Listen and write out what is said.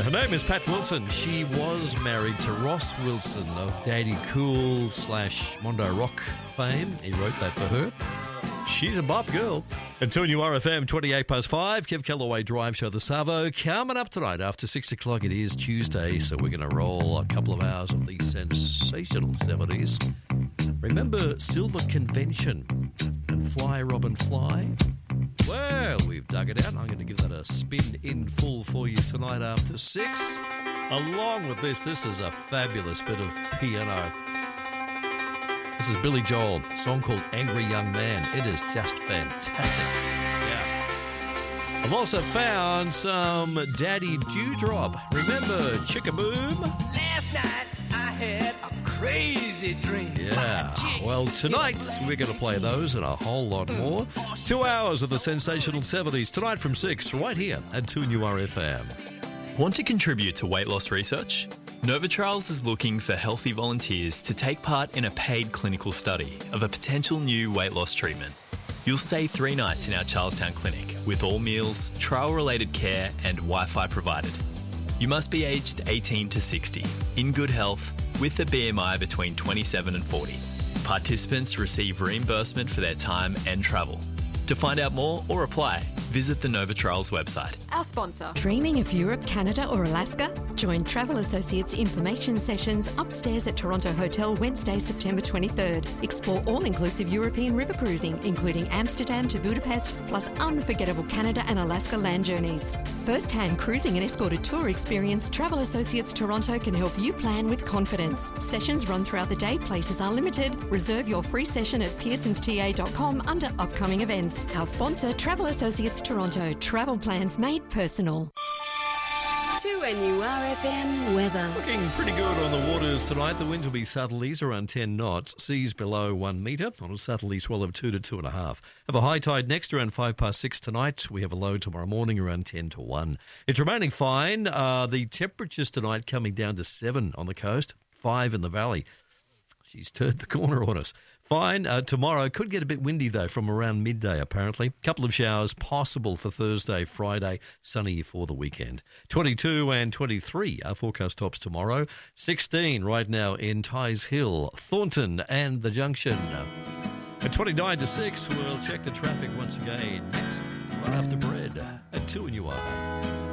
Her name is Pat Wilson. She was married to Ross Wilson of Daddy Cool / Mondo Rock fame. He wrote that for her. She's a bop girl. And 2NURFM, 5:28. Kev Kellaway Drive Show, the Savo. Coming up tonight after 6 o'clock. It is Tuesday, so we're going to roll a couple of hours of the sensational 70s. Remember Silver Convention and Fly Robin Fly? Well, we've dug it out. I'm going to give that a spin in full for you tonight after 6. Along with this is a fabulous bit of piano. This is Billy Joel, a song called Angry Young Man. It is just fantastic. Yeah. I've also found some Daddy Dewdrop. Remember Chickaboom? Last night I had a crazy dream. Yeah. Well, tonight we're going to play those and a whole lot more. 2 hours of the sensational 70s tonight from 6 right here at 2NURFM. Want to contribute to weight loss research? Novitrials is looking for healthy volunteers to take part in a paid clinical study of a potential new weight loss treatment. You'll stay 3 nights in our Charlestown clinic with all meals, trial-related care and Wi-Fi provided. You must be aged 18 to 60, in good health, with a BMI between 27 and 40. Participants receive reimbursement for their time and travel. To find out more or apply, visit the Novitrials website. Our sponsor. Dreaming of Europe, Canada or Alaska? Join Travel Associates information sessions upstairs at Toronto Hotel Wednesday, September 23rd. Explore all-inclusive European river cruising, including Amsterdam to Budapest, plus unforgettable Canada and Alaska land journeys. First-hand cruising and escorted tour experience, Travel Associates Toronto can help you plan with confidence. Sessions run throughout the day, places are limited. Reserve your free session at pearsonsta.com under upcoming events. Our sponsor, Travel Associates Toronto. Travel plans made personal. 2NURFM weather. Looking pretty good on the waters tonight. The winds will be southerlies around 10 knots. Seas below 1 metre on a southerly swell of 2 to 2.5. Have a high tide next around 6:05 tonight. We have a low tomorrow morning around 10 to 1. It's remaining fine. The temperatures tonight coming down to 7 on the coast, 5 in the valley. She's turned the corner on us. Fine. Tomorrow could get a bit windy, though, from around midday, apparently. Couple of showers possible for Thursday, Friday, sunny for the weekend. 22 and 23 are forecast tops tomorrow. 16 right now in Tighes Hill, Thornton and the Junction. At 29 to 6, we'll check the traffic once again next, right after bread at 2NUR.